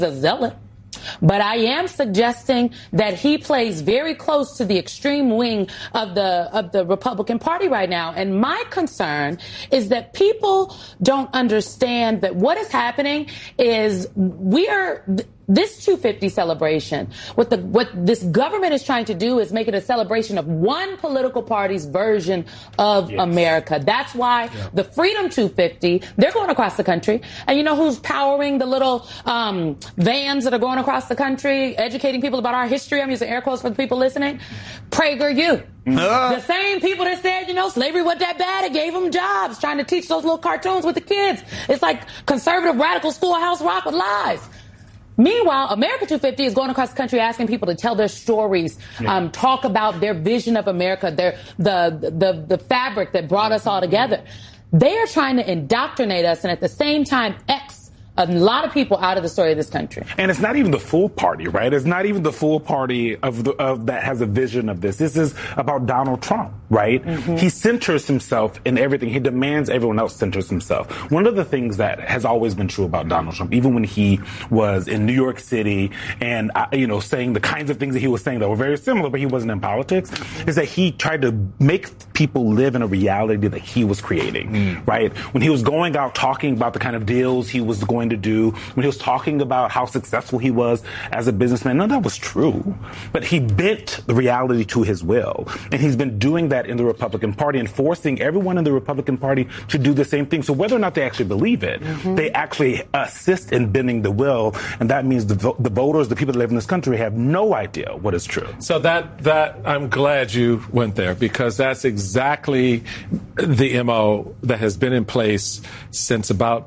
a zealot. But I am suggesting that he plays very close to the extreme wing of the Republican Party right now. And my concern is that people don't understand that what is happening is this 250 celebration, what this government is trying to do is make it a celebration of one political party's version of America. That's why the Freedom 250, they're going across the country. And you know who's powering the little vans that are going across the country, educating people about our history? I'm using air quotes for the people listening. PragerU. The same people that said, slavery wasn't that bad, it gave them jobs, trying to teach those little cartoons with the kids. It's like conservative radical schoolhouse rock with lies. Meanwhile, America 250 is going across the country asking people to tell their stories, talk about their vision of America, the fabric that brought us all together. They are trying to indoctrinate us and at the same time a lot of people out of the story of this country. And it's not even the full party, right? It's not even the full party of that has a vision of this. This is about Donald Trump, right? Mm-hmm. He centers himself in everything. He demands everyone else centers himself. One of the things that has always been true about Donald Trump, even when he was in New York City and, saying the kinds of things that he was saying that were very similar, but he wasn't in politics, is that he tried to make people live in a reality that he was creating, right? When he was going out talking about the kind of deals he was going to do, when he was talking about how successful he was as a businessman, none of that was true. But he bent the reality to his will. And he's been doing that in the Republican Party and forcing everyone in the Republican Party to do the same thing. So whether or not they actually believe it, they actually assist in bending the will. And that means the voters, the people that live in this country have no idea what is true. So that I'm glad you went there, because that's exactly the MO that has been in place since about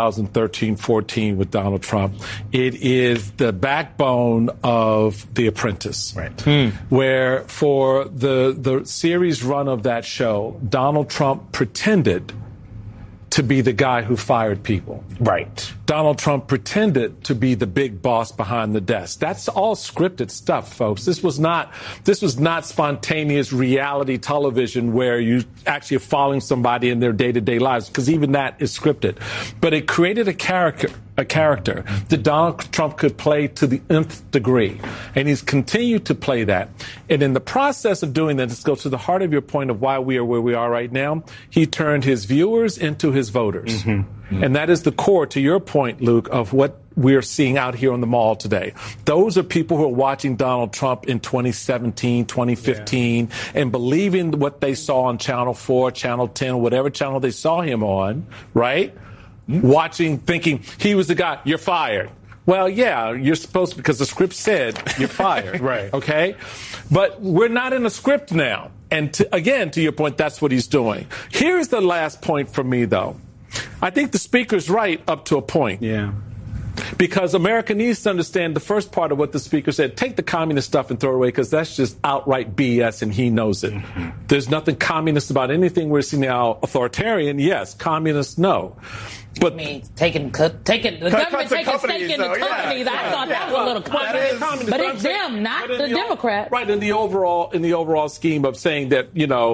2013-14 with Donald Trump. It is the backbone of The Apprentice, right? Where for the series run of that show, Donald Trump pretended to be the guy who fired people. Right. Donald Trump pretended to be the big boss behind the desk. That's all scripted stuff, folks. This was not spontaneous reality television where you actually are following somebody in their day-to-day lives, because even that is scripted. But it created a character that Donald Trump could play to the nth degree. And he's continued to play that. And in the process of doing that, let's go to the heart of your point of why we are where we are right now. He turned his viewers into his voters. And that is the core, to your point, Luke, of what we're seeing out here on the mall today. Those are people who are watching Donald Trump in 2017, 2015, and believing what they saw on Channel 4, Channel 10, whatever channel they saw him on, right? Watching, thinking he was the guy, you're fired. Well, yeah, you're supposed to, because the script said you're fired. Right. Okay? But we're not in a script now. And again, to your point, that's what he's doing. Here's the last point for me, though. I think the speaker's right up to a point. Yeah. Because America needs to understand the first part of what the speaker said. Take the communist stuff and throw it away, because that's just outright BS, and he knows it. There's nothing communist about anything we're seeing now. Authoritarian, yes. Communist, no. But taking the government taking stake in the companies. I thought that was a little communist. But it's them, not the Democrats. Right, in the overall scheme of saying that,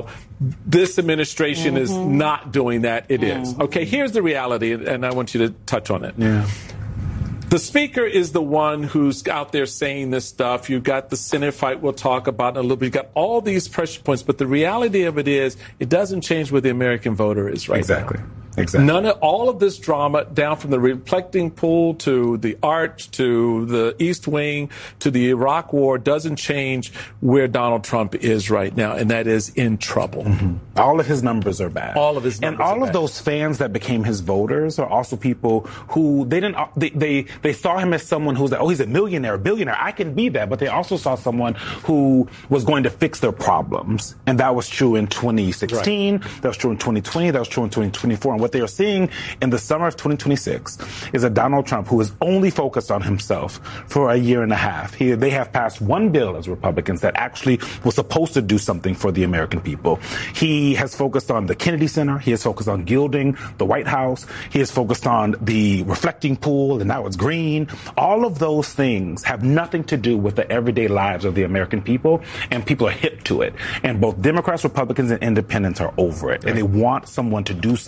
this administration is not doing that, it is. Okay, here's the reality, and I want you to touch on it. Yeah. The speaker is the one who's out there saying this stuff. You've got the Senate fight we'll talk about in a little bit. You've got all these pressure points. But the reality of it is, it doesn't change where the American voter is right now. Exactly. All of this drama, down from the reflecting pool to the arch to the East Wing to the Iraq War, doesn't change where Donald Trump is right now, and that is in trouble. All of his numbers are bad. All of his numbers and all are of bad. Those fans that became his voters are also people who they saw him as someone who's like, oh, he's a millionaire, a billionaire. I can be that. But they also saw someone who was going to fix their problems, and that was true in 2016. Right. That was true in 2020. That was true in 2024. And what they are seeing in the summer of 2026 is a Donald Trump who is only focused on himself for a year and a half. They have passed one bill as Republicans that actually was supposed to do something for the American people. He has focused on the Kennedy Center. He has focused on gilding the White House. He has focused on the reflecting pool, and now it's green. All of those things have nothing to do with the everyday lives of the American people, and people are hip to it. And both Democrats, Republicans, and independents are over it. And they want someone to do something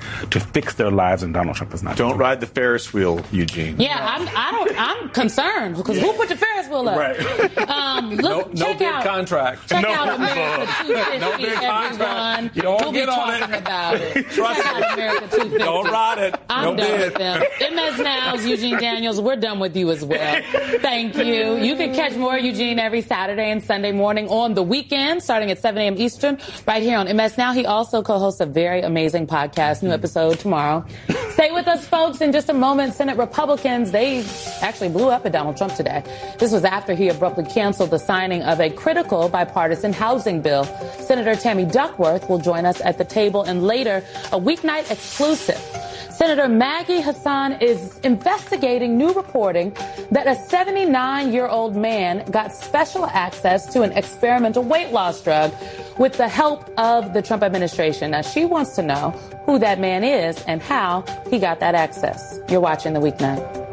to fix their lives, and Donald Trump is not. Don't ride the Ferris wheel, Eugene. Yeah, I'm concerned because who put the Ferris wheel up? Right. Look, no check big out, contract. Check No. out America 250, No big everyone. contract. You don't We'll get be on talking it. about it. Trust Check me. out America 250. Don't ride it. I'm no done bid. with them. MS Now's Eugene Daniels. We're done with you as well. Thank you. You can catch more Eugene every Saturday and Sunday morning on the weekend, starting at 7 a.m. Eastern, right here on MS Now. He also co-hosts a very amazing podcast. New episode tomorrow. Stay with us, folks. In just a moment, Senate Republicans, they actually blew up at Donald Trump today. This was after he abruptly canceled the signing of a critical bipartisan housing bill. Senator Tammy Duckworth will join us at the table, and later, a weeknight exclusive. Senator Maggie Hassan is investigating new reporting that a 79-year-old man got special access to an experimental weight loss drug with the help of the Trump administration. Now, she wants to know who that man is and how he got that access. You're watching The Weeknight.